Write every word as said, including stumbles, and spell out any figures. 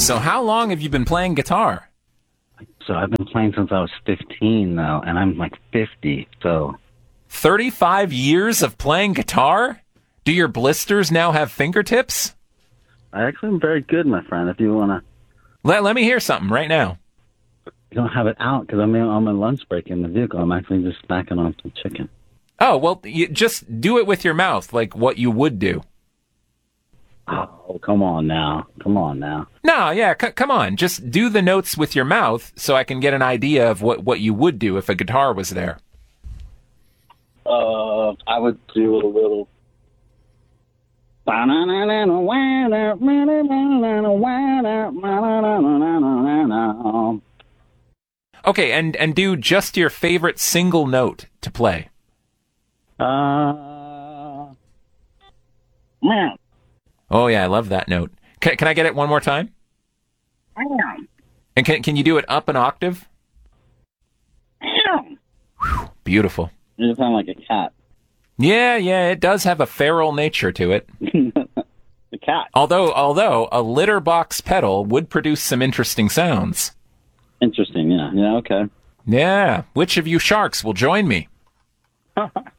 So how long have you been playing guitar? So I've been playing since I was fifteen now, and I'm like fifty, so... thirty-five years of playing guitar? Do your blisters now have fingertips? I actually am very good, my friend, if you want to... Let, let me hear something right now. I don't have it out because I'm on my lunch break in the vehicle. I'm actually just snacking on some chicken. Oh, well, you just do it with your mouth, like what you would do. Oh, come on now. Come on now. No, yeah, c- come on. Just do the notes with your mouth so I can get an idea of what, what you would do if a guitar was there. Uh, I would do a little... Okay, and, and do just your favorite single note to play. Uh... Oh, yeah, I love that note. Can, can I get it one more time? And can, can you do it up an octave? Whew, beautiful. You just sound like a cat. Yeah, yeah, it does have a feral nature to it. The cat. Although, although a litter box pedal would produce some interesting sounds. Interesting, yeah. Yeah, okay. Yeah. Which of you sharks will join me?